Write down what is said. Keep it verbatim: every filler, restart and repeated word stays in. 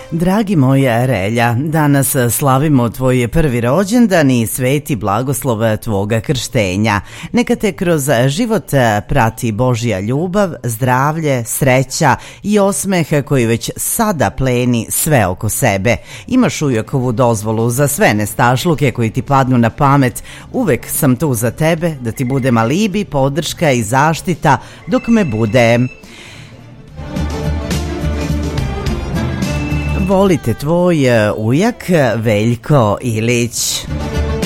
Dragi moja Relja, danas slavimo tvoj prvi rođendan i sveti blagoslov tvoga krštenja. Neka te kroz život prati Božja ljubav, zdravlje, sreća i osmeh koji već sada pleni sve oko sebe. Imaš ujakovu dozvolu za sve nestašluke koji ti padnu na pamet. Uvek sam tu za tebe, da ti budem alibi, podrška i zaštita dok me bude. Volite tvoj ujak Veljko Ilić.